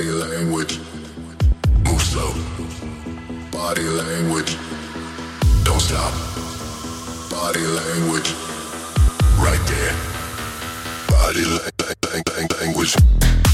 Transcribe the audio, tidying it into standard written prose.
Body language. Move slow. Body language. Don't stop. Body language. Right there. Body language.